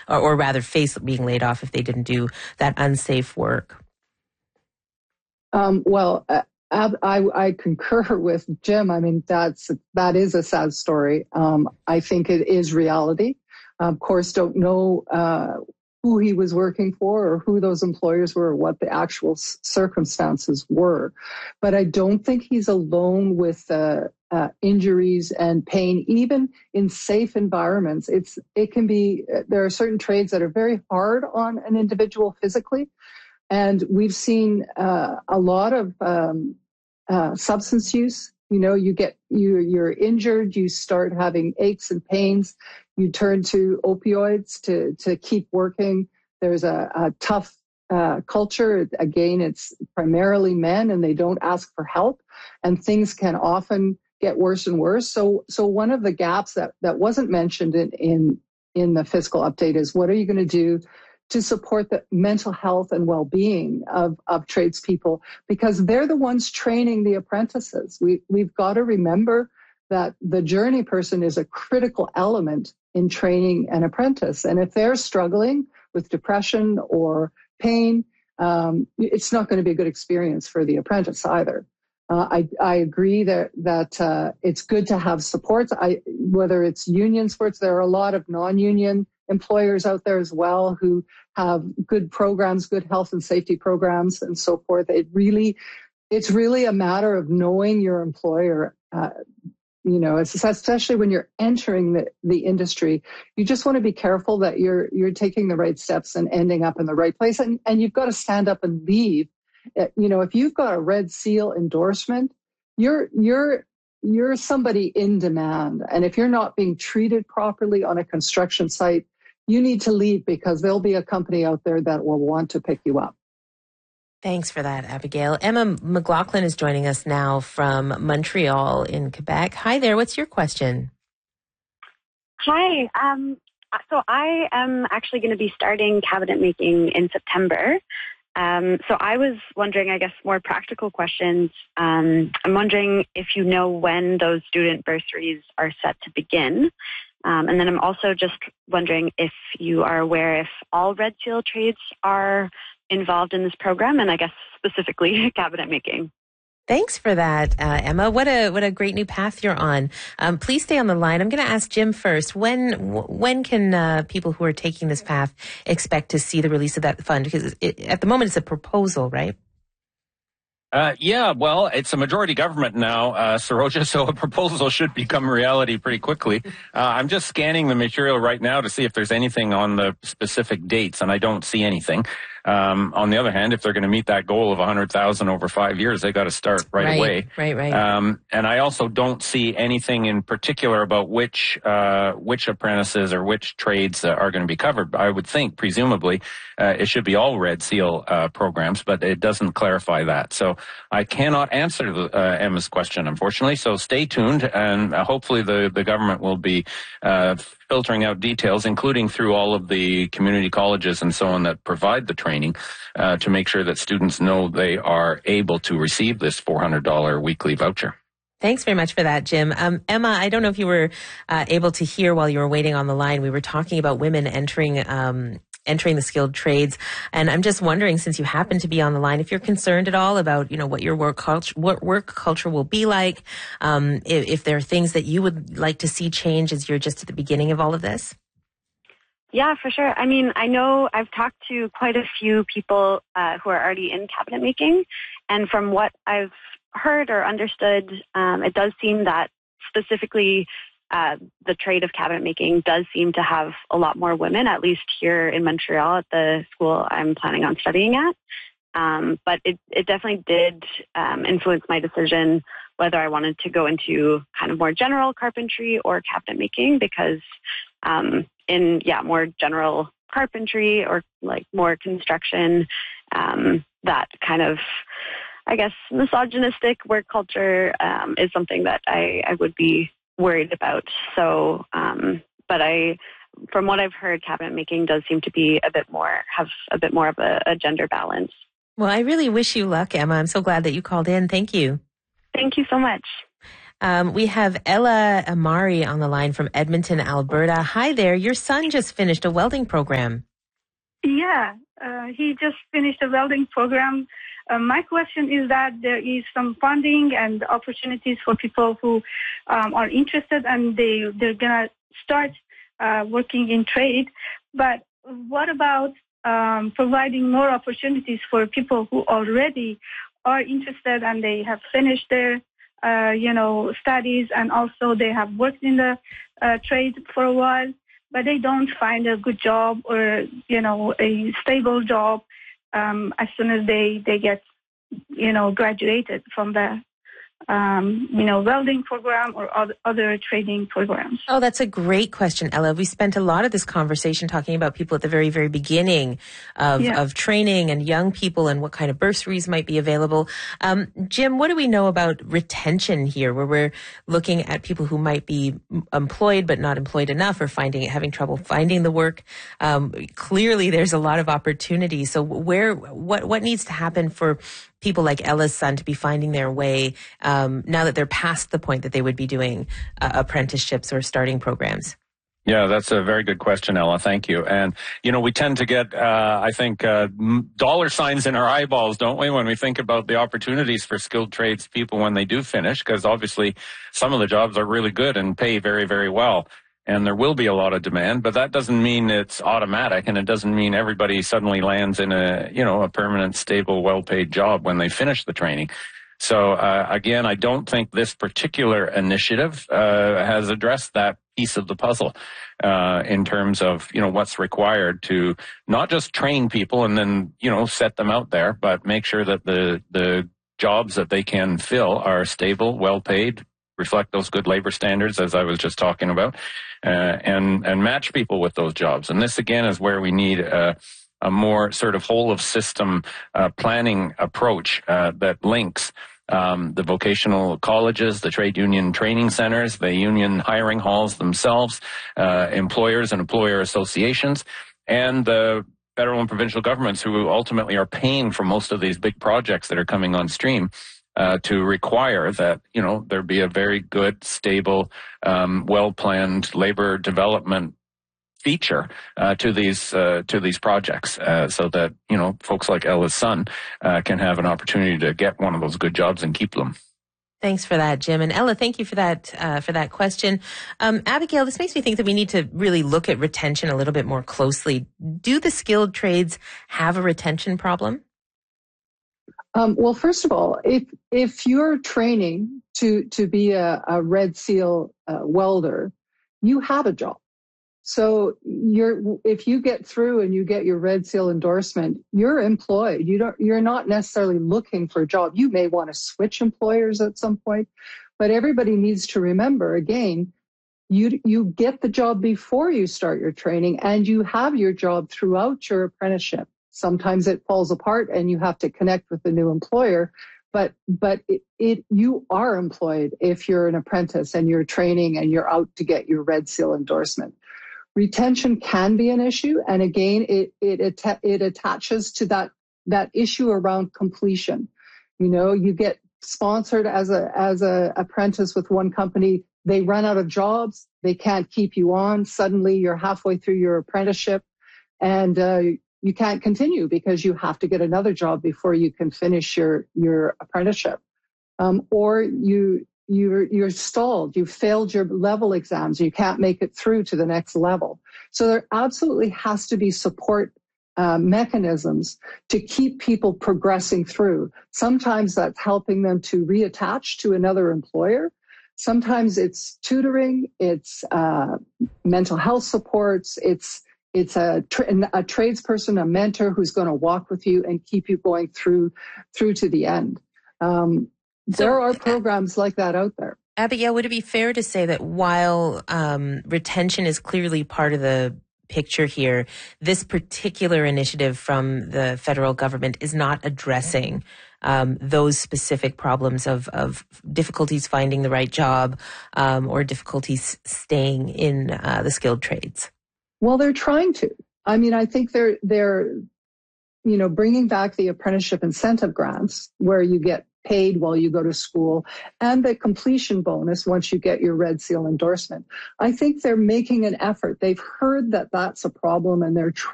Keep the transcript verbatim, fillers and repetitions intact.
or, or rather face being laid off if they didn't do that unsafe work? Um, well, uh, I, I concur with Jim. I mean, that's that is a sad story. Um, I think it is reality. Of course, don't know uh, who he was working for or who those employers were or what the actual s- circumstances were. But I don't think he's alone with uh, uh, injuries and pain, even in safe environments. It's it can be. There are certain trades that are very hard on an individual physically. And we've seen uh, a lot of um, uh, substance use. You know, you get you you're injured, you start having aches and pains, you turn to opioids to to keep working. There's a, a tough uh, culture. Again, it's primarily men, and they don't ask for help, and things can often get worse and worse. So, so one of the gaps that that wasn't mentioned in in in the fiscal update is what are you going to do to support the mental health and well-being of, of tradespeople, because they're the ones training the apprentices. We, we've got to remember that the journey person is a critical element in training an apprentice. And if they're struggling with depression or pain, um, it's not going to be a good experience for the apprentice either. Uh, I, I agree that that uh, it's good to have supports. I, whether it's union supports, there are a lot of non-union employers out there as well who have good programs, good health and safety programs, and so forth. It really, it's really a matter of knowing your employer. Uh, you know, especially when you're entering the, the industry, you just want to be careful that you're you're taking the right steps and ending up in the right place. And and you've got to stand up and leave. You know, if you've got a Red Seal endorsement, you're you're you're somebody in demand. And if you're not being treated properly on a construction site, you need to leave, because there'll be a company out there that will want to pick you up. Thanks for that, Abigail. Emma McLaughlin is joining us now from Montreal in Quebec. Hi there. What's your question? Hi. Um, so I am actually going to be starting cabinet making in September. Um, so I was wondering, I guess, more practical questions. Um, I'm wondering if you know when those student bursaries are set to begin. Um, and then I'm also just wondering if you are aware if all Red Seal trades are involved in this program, and I guess specifically cabinet making. Thanks for that, uh, Emma. What a what a great new path you're on. Um, please stay on the line. I'm going to ask Jim first. When when can uh, people who are taking this path expect to see the release of that fund? Because it, at the moment it's a proposal, right? Uh, yeah, well, it's a majority government now, uh, Saroja, so a proposal should become reality pretty quickly. Uh, I'm just scanning the material right now to see if there's anything on the specific dates, and I don't see anything. Um, on the other hand, if they're going to meet that goal of one hundred thousand over five years, they got to start right, right away. Right, right, um, and I also don't see anything in particular about which uh, which apprentices or which trades uh, are going to be covered. I would think, presumably, uh, it should be all Red Seal uh, programs, but it doesn't clarify that. So I cannot answer the, uh, Emma's question, unfortunately. So stay tuned, and uh, hopefully the, the government will be uh, filtering out details, including through all of the community colleges and so on that provide the training, uh, to make sure that students know they are able to receive this four hundred dollars weekly voucher. Thanks very much for that, Jim. Um, Emma, I don't know if you were uh, able to hear while you were waiting on the line. We were talking about women entering um, entering the skilled trades, and I'm just wondering, since you happen to be on the line, if you're concerned at all about, you know, what your work culture, what work culture will be like, um, if, if there are things that you would like to see change as you're just at the beginning of all of this. Yeah, for sure. I mean, I know I've talked to quite a few people uh, who are already in cabinet making, and from what I've heard or understood, um, it does seem that specifically uh, the trade of cabinet making does seem to have a lot more women, at least here in Montreal at the school I'm planning on studying at. Um, but it, it definitely did um, influence my decision whether I wanted to go into kind of more general carpentry or cabinet making, because um, in, yeah, more general carpentry or like more construction, um, that kind of, I guess, misogynistic work culture um, is something that I, I would be worried about. So, um, but I, from what I've heard, cabinet making does seem to be a bit more, have a bit more of a, a gender balance. Well, I really wish you luck, Emma. I'm so glad that you called in. Thank you. Thank you so much. Um, we have Ella Amari on the line from Edmonton, Alberta. Hi there. Your son just finished a welding program. Yeah, uh, he just finished a welding program. Uh, my question is that there is some funding and opportunities for people who um, are interested and they, they're going to start uh, working in trade. But what about um, providing more opportunities for people who already are interested and they have finished their, uh, you know, studies and also they have worked in the uh, trade for a while, but they don't find a good job or, you know, a stable job um, as soon as they, they get, you know, graduated from the, um, you know, welding program or other, other training programs? Oh, that's a great question, Ella. We spent a lot of this conversation talking about people at the very, very beginning of, Yeah. of training and young people and what kind of bursaries might be available. Um, Jim, what do we know about retention here, where we're looking at people who might be employed but not employed enough or finding having trouble finding the work? Um, clearly, there's a lot of opportunity. So, where what what needs to happen for people like Ella's son to be finding their way um, now that they're past the point that they would be doing uh, apprenticeships or starting programs? Yeah, that's a very good question, Ella. Thank you. And, you know, we tend to get, uh, I think, uh, dollar signs in our eyeballs, don't we, when we think about the opportunities for skilled trades people when they do finish, because obviously some of the jobs are really good and pay very, very well. And there will be a lot of demand, but that doesn't mean it's automatic, and it doesn't mean everybody suddenly lands in a, you know, a permanent, stable, well-paid job when they finish the training. So, uh, again, I don't think this particular initiative uh, has addressed that piece of the puzzle uh, in terms of, you know, what's required to not just train people and then, you know, set them out there, but make sure that the the jobs that they can fill are stable, well-paid, reflect those good labor standards, as I was just talking about, uh, and and match people with those jobs. And this, again, is where we need a, a more sort of whole-of-system uh, planning approach uh, that links um, the vocational colleges, the trade union training centers, the union hiring halls themselves, uh, employers and employer associations, and the federal and provincial governments who ultimately are paying for most of these big projects that are coming on stream. Uh, to require that, you know, there be a very good, stable, um, well-planned labor development feature uh, to these uh, to these projects, uh, so that, you know, folks like Ella's son uh, can have an opportunity to get one of those good jobs and keep them. Thanks for that, Jim. And Ella, thank you for that uh, for that question. Um, Abigail, this makes me think that we need to really look at retention a little bit more closely. Do the skilled trades have a retention problem? Um, well, first of all, if if you're training to to be a, a Red Seal uh, welder, you have a job. So you're if you get through and you get your Red Seal endorsement, you're employed. You don't you're not necessarily looking for a job. You may want to switch employers at some point, but everybody needs to remember, again, you you get the job before you start your training, and you have your job throughout your apprenticeship. Sometimes it falls apart and you have to connect with the new employer, but but it, it you are employed if you're an apprentice and you're training and you're out to get your Red Seal endorsement. Retention can be an issue, and again, it it it attaches to that that issue around completion. You know, you get sponsored as a as a apprentice with one company, they run out of jobs, they can't keep you on. Suddenly, you're halfway through your apprenticeship, and uh, you can't continue because you have to get another job before you can finish your, your apprenticeship. Um, or you, you're, you're stalled. You failed your level exams. You can't make it through to the next level. So there absolutely has to be support uh, mechanisms to keep people progressing through. Sometimes that's helping them to reattach to another employer. Sometimes it's tutoring. It's uh, mental health supports. It's It's a, tra- a tradesperson, a mentor who's going to walk with you and keep you going through through to the end. Um, so, there are programs like that out there. Abigail, would it be fair to say that while um, retention is clearly part of the picture here, this particular initiative from the federal government is not addressing um, those specific problems of, of difficulties finding the right job um, or difficulties staying in uh, the skilled trades? Well, they're trying to. I mean, I think they're, they're, you know, bringing back the apprenticeship incentive grants where you get paid while you go to school, and the completion bonus once you get your Red Seal endorsement. I think they're making an effort. They've heard that that's a problem, and they're